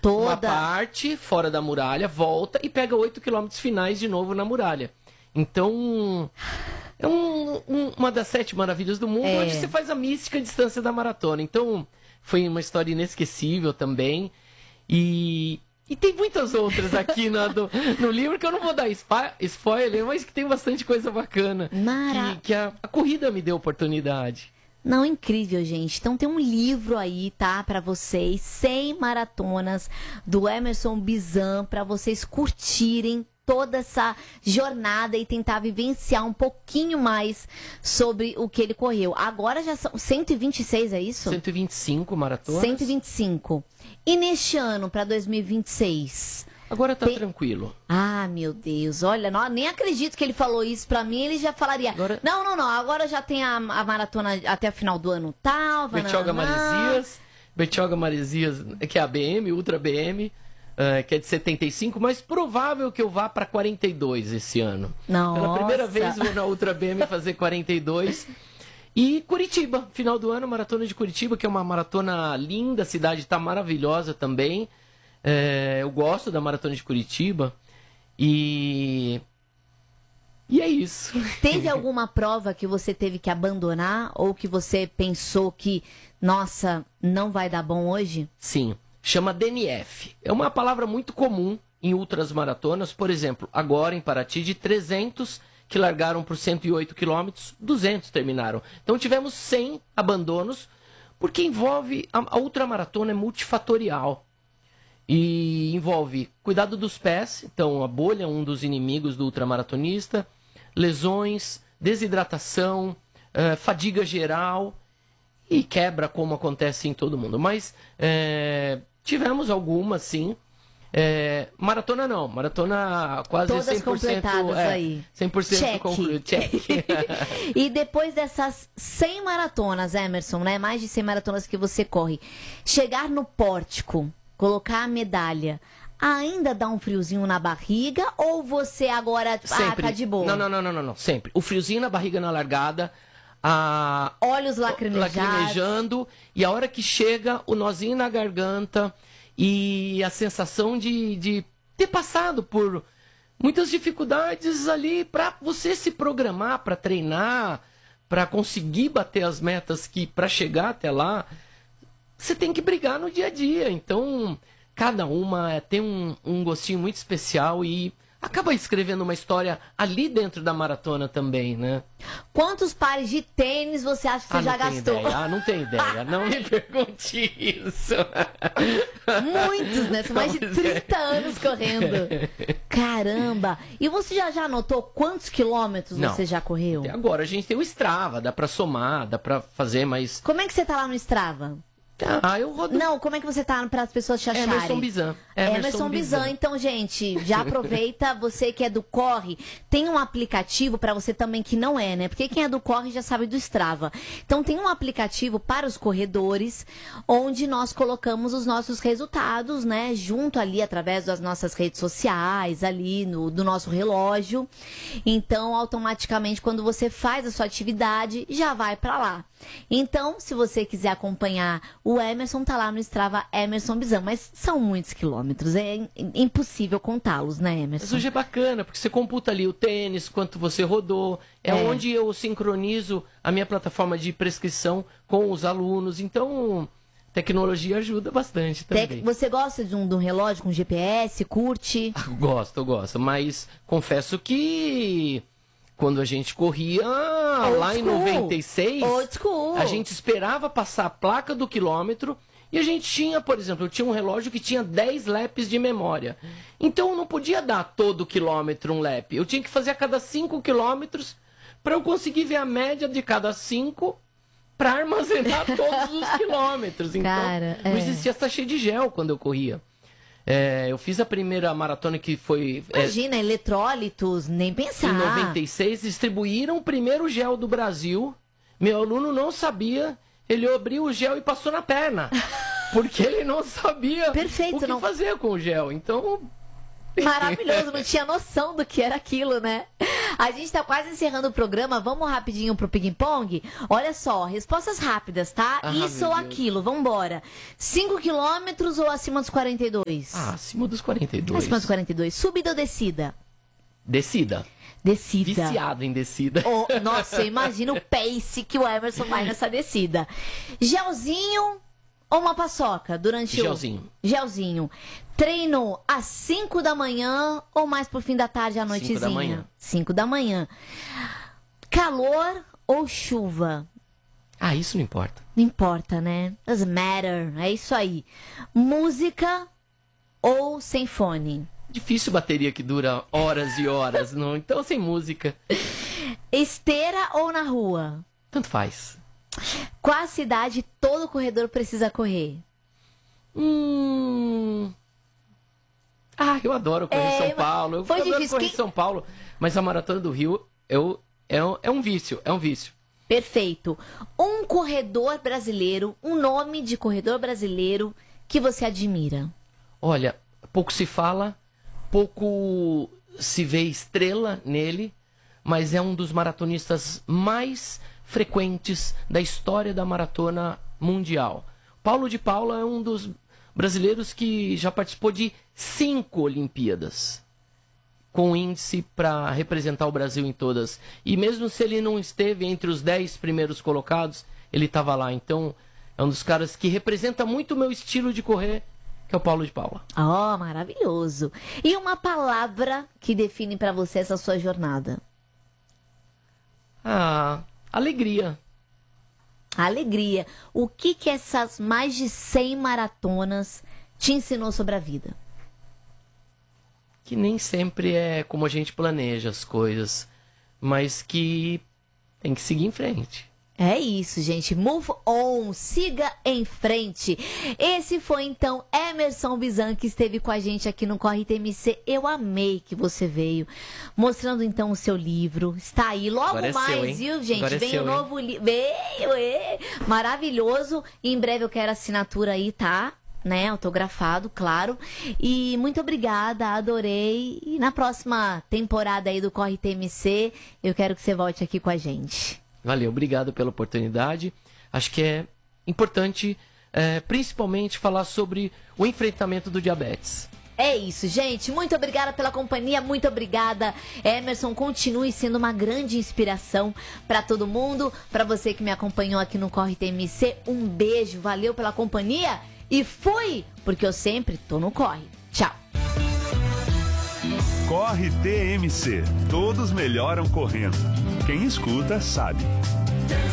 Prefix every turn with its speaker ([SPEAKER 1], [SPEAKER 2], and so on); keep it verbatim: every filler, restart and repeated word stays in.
[SPEAKER 1] Toda...
[SPEAKER 2] uma parte fora da muralha, volta e pega oito quilômetros finais de novo na muralha. Então, é um, um, uma das sete maravilhas do mundo,
[SPEAKER 1] É.
[SPEAKER 2] onde você faz a mística distância da maratona. Então, foi uma história inesquecível também. E, e tem muitas outras aqui no, do, no livro que eu não vou dar spa, spoiler, mas que tem bastante coisa bacana.
[SPEAKER 1] Mara...
[SPEAKER 2] Que, que a, a corrida me deu oportunidade.
[SPEAKER 1] Não, incrível, gente. Então tem um livro aí, tá, pra vocês, cem maratonas do Emerson Bizan, pra vocês curtirem toda essa jornada e tentar vivenciar um pouquinho mais sobre o que ele correu. Agora já são cento e vinte e seis, é isso?
[SPEAKER 2] cento e vinte e cinco maratonas.
[SPEAKER 1] cento e vinte e cinco. E neste ano, pra dois mil e vinte e seis?
[SPEAKER 2] Agora tá
[SPEAKER 1] Tem...
[SPEAKER 2] tranquilo.
[SPEAKER 1] Ah, meu Deus, olha, não, nem acredito que ele falou isso pra mim, ele já falaria,
[SPEAKER 2] Agora...
[SPEAKER 1] não, não, não, agora já tem a, a maratona até o final do ano tal,
[SPEAKER 2] Betioga Maresias, Betioga Maresias, que é a B M, Ultra B M, uh, que é de setenta e cinco, mas provável que eu vá pra quarenta e dois esse ano.
[SPEAKER 1] Nossa.
[SPEAKER 2] Pela primeira vez vou na Ultra B M fazer quarenta e dois. E Curitiba, final do ano, maratona de Curitiba, que é uma maratona linda, a cidade tá maravilhosa também. É, eu gosto da maratona de Curitiba e e é isso.
[SPEAKER 1] Teve alguma prova que você teve que abandonar ou que você pensou que, nossa, não vai dar bom hoje?
[SPEAKER 2] Sim, chama D N F. É uma palavra muito comum em ultras maratonas. Por exemplo, agora em Paraty, de trezentos que largaram por cento e oito quilômetros, duzentos terminaram. Então tivemos cem abandonos, porque envolve a, a ultramaratona é multifatorial. E envolve cuidado dos pés, então a bolha é um dos inimigos do ultramaratonista, lesões, desidratação, uh, fadiga geral e quebra, como acontece em todo mundo. Mas é, tivemos algumas, sim. É, maratona não, maratona quase
[SPEAKER 1] Todas
[SPEAKER 2] cem por cento,
[SPEAKER 1] completadas
[SPEAKER 2] é,
[SPEAKER 1] aí.
[SPEAKER 2] cem por cento
[SPEAKER 1] Check.
[SPEAKER 2] concluído. Check.
[SPEAKER 1] E depois dessas cem maratonas, Emerson, né? Mais de cem maratonas que você corre, chegar no pórtico, colocar a medalha, ainda dá um friozinho na barriga ou você agora
[SPEAKER 2] Sempre.
[SPEAKER 1] ah, tá de boa?
[SPEAKER 2] Não, não, não, não, não, não, sempre. O friozinho na barriga na largada, a
[SPEAKER 1] Olhos lacrimejados.
[SPEAKER 2] lacrimejando e a hora que chega o nozinho na garganta e a sensação de, de ter passado por muitas dificuldades ali para você se programar, para treinar, para conseguir bater as metas que para chegar até lá você tem que brigar no dia a dia. Então, cada uma tem um, um gostinho muito especial e acaba escrevendo uma história ali dentro da maratona também, né?
[SPEAKER 1] Quantos pares de tênis você acha que você
[SPEAKER 2] ah,
[SPEAKER 1] já
[SPEAKER 2] não
[SPEAKER 1] gastou?
[SPEAKER 2] Tenho ideia. Ah, não tenho ideia. Não me pergunte isso.
[SPEAKER 1] Muitos, né? São mais de trinta anos correndo. Caramba! E você já, já anotou quantos quilômetros
[SPEAKER 2] Não.
[SPEAKER 1] você já correu?
[SPEAKER 2] Até agora a gente tem o Strava, dá pra somar, dá pra fazer, mas...
[SPEAKER 1] Como é que você tá lá no Strava?
[SPEAKER 2] Ah, eu rodo...
[SPEAKER 1] Não, como é que você tá para as pessoas te acharem?
[SPEAKER 2] Emerson Bizan.
[SPEAKER 1] Emerson, Emerson Bizan. Então, gente, já aproveita, você que é do Corre, tem um aplicativo para você também que não é, né? Porque quem é do Corre já sabe do Strava. Então, tem um aplicativo para os corredores, onde nós colocamos os nossos resultados, né? Junto ali, através das nossas redes sociais, ali no, do nosso relógio. Então, automaticamente, quando você faz a sua atividade, já vai para lá. Então, se você quiser acompanhar, o Emerson tá lá no Strava, Emerson Bizan, mas são muitos quilômetros, é impossível contá-los, né, Emerson?
[SPEAKER 2] Mas hoje é bacana, porque você computa ali o tênis, quanto você rodou, é, é onde eu sincronizo a minha plataforma de prescrição com os alunos, então tecnologia ajuda bastante também.
[SPEAKER 1] Tec... Você gosta de um, de um relógio com G P S, curte?
[SPEAKER 2] Ah, gosto, eu gosto, mas confesso que... Quando a gente corria
[SPEAKER 1] Old
[SPEAKER 2] lá
[SPEAKER 1] school.
[SPEAKER 2] em noventa e seis,
[SPEAKER 1] Old school.
[SPEAKER 2] a gente esperava passar a placa do quilômetro e a gente tinha, por exemplo, eu tinha um relógio que tinha dez laps de memória. Então eu não podia dar todo quilômetro um lap. Eu tinha que fazer a cada cinco quilômetros para eu conseguir ver a média de cada cinco para armazenar todos os quilômetros. Então
[SPEAKER 1] Cara,
[SPEAKER 2] não
[SPEAKER 1] é.
[SPEAKER 2] existia sachê de gel quando eu corria. É, eu fiz a primeira maratona que foi...
[SPEAKER 1] Imagina, é, eletrólitos, nem pensar.
[SPEAKER 2] Em noventa e seis, distribuíram o primeiro gel do Brasil. Meu aluno não sabia, ele abriu o gel e passou na perna. Porque ele não sabia
[SPEAKER 1] Perfeito,
[SPEAKER 2] o que
[SPEAKER 1] não...
[SPEAKER 2] fazer com o gel. Então,
[SPEAKER 1] Maravilhoso, não tinha noção do que era aquilo, né? A gente tá quase encerrando o programa, vamos rapidinho pro ping-pong? Olha só, respostas rápidas, tá?
[SPEAKER 2] Ah,
[SPEAKER 1] Isso ou
[SPEAKER 2] meu Deus.
[SPEAKER 1] aquilo, vambora. cinco quilômetros ou acima dos quarenta e dois?
[SPEAKER 2] Ah, acima dos quarenta e dois.
[SPEAKER 1] Acima dos quarenta e dois. Subida ou descida?
[SPEAKER 2] Descida.
[SPEAKER 1] Descida.
[SPEAKER 2] Viciado em descida.
[SPEAKER 1] Oh, nossa, eu imagino o pace que o Emerson vai nessa descida. Gelzinho ou uma paçoca durante
[SPEAKER 2] Gelzinho.
[SPEAKER 1] o... Gelzinho. Treino às cinco da manhã ou mais pro fim da tarde à noitezinha?
[SPEAKER 2] cinco da manhã.
[SPEAKER 1] cinco da manhã. Calor ou chuva?
[SPEAKER 2] Ah, isso não importa.
[SPEAKER 1] Não importa, né? Doesn't matter. É isso aí. Música ou sem fone?
[SPEAKER 2] Difícil bateria que dura horas e horas, não. Então sem música.
[SPEAKER 1] Esteira ou na rua?
[SPEAKER 2] Tanto faz.
[SPEAKER 1] Qual a cidade todo corredor precisa correr?
[SPEAKER 2] Hum... Ah, eu adoro correr
[SPEAKER 1] É,
[SPEAKER 2] em São Paulo. Eu
[SPEAKER 1] foi
[SPEAKER 2] adoro
[SPEAKER 1] difícil.
[SPEAKER 2] correr
[SPEAKER 1] Quem-
[SPEAKER 2] em São Paulo. Mas a Maratona do Rio eu, é, um, é um vício, é um vício.
[SPEAKER 1] Perfeito. Um corredor brasileiro, um nome de corredor brasileiro que você admira.
[SPEAKER 2] Olha, pouco se fala, pouco se vê estrela nele, mas é um dos maratonistas mais frequentes da história da maratona mundial. Paulo de Paula é um dos brasileiros que já participou de cinco Olimpíadas, com índice para representar o Brasil em todas. E mesmo se ele não esteve entre os dez primeiros colocados, ele estava lá. Então, é um dos caras que representa muito o meu estilo de correr, que é o Paulo de Paula.
[SPEAKER 1] Oh, maravilhoso. E uma palavra que define pra você essa sua jornada?
[SPEAKER 2] Ah, alegria.
[SPEAKER 1] Alegria. O que que essas mais de cem maratonas te ensinou sobre a vida?
[SPEAKER 2] Que nem sempre é como a gente planeja as coisas, mas que tem que seguir em frente.
[SPEAKER 1] É isso, gente. Move on. Siga em frente. Esse foi, então, Emerson Bizan, que esteve com a gente aqui no Corre T M C. Eu amei que você veio. Mostrando, então, o seu livro. Está aí. Logo
[SPEAKER 2] Agora é
[SPEAKER 1] mais,
[SPEAKER 2] seu, hein?
[SPEAKER 1] viu, gente?
[SPEAKER 2] Agora é
[SPEAKER 1] Vem
[SPEAKER 2] seu,
[SPEAKER 1] o
[SPEAKER 2] hein?
[SPEAKER 1] novo livro. Veio, é. Maravilhoso. E em breve eu quero assinatura aí, tá? Né? Autografado, claro. E muito obrigada, adorei. E na próxima temporada aí do Corre T M C, eu quero que você volte aqui com a gente.
[SPEAKER 2] Valeu, obrigado pela oportunidade. Acho que é importante, é, principalmente, falar sobre o enfrentamento do diabetes.
[SPEAKER 1] É isso, gente. Muito obrigada pela companhia. Muito obrigada, Emerson. Continue sendo uma grande inspiração para todo mundo. Para você que me acompanhou aqui no Corre T M C, um beijo. Valeu pela companhia e fui, porque eu sempre tô no corre. Tchau.
[SPEAKER 3] Corre T M C. Todos melhoram correndo. Quem escuta sabe.